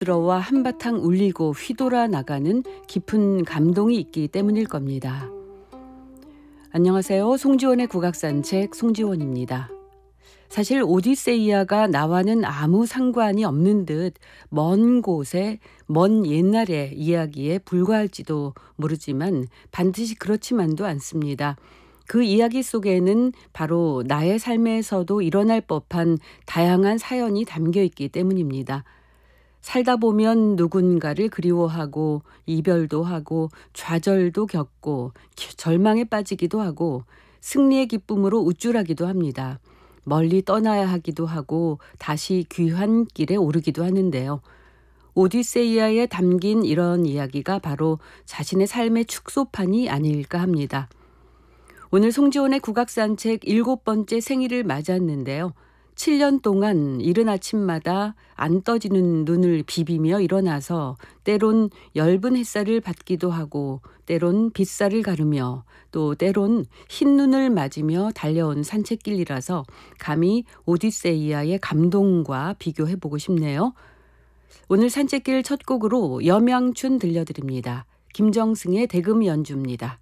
들어와 한바탕 울리고 휘돌아 나가는 깊은 감동이 있기 때문일 겁니다. 안녕하세요. 송지원의 국악산책 송지원입니다. 사실 오디세이아가 나와는 아무 상관이 없는 듯 먼 곳에 먼 옛날의 이야기에 불과할지도 모르지만 반드시 그렇지만도 않습니다. 그 이야기 속에는 바로 나의 삶에서도 일어날 법한 다양한 사연이 담겨 있기 때문입니다. 살다 보면 누군가를 그리워하고 이별도 하고 좌절도 겪고 절망에 빠지기도 하고 승리의 기쁨으로 우쭐하기도 합니다. 멀리 떠나야 하기도 하고 다시 귀한 길에 오르기도 하는데요. 오디세이아에 담긴 이런 이야기가 바로 자신의 삶의 축소판이 아닐까 합니다. 오늘 송지원의 국악산책 7번째 생일을 맞았는데요. 7년 동안 이른 아침마다 안 떠지는 눈을 비비며 일어나서 때론 엷은 햇살을 받기도 하고 때론 빗살을 가르며 또 때론 흰눈을 맞으며 달려온 산책길이라서 감히 오디세이아의 감동과 비교해보고 싶네요. 오늘 산책길 첫 곡으로 염양춘 들려드립니다. 김정승의 대금 연주입니다.